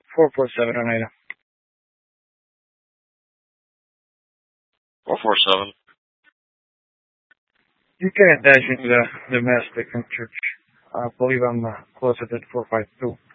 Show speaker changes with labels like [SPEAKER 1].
[SPEAKER 1] 447 Oneida.
[SPEAKER 2] 447.
[SPEAKER 1] You can dash into the domestic and church. I believe I'm closer to 452.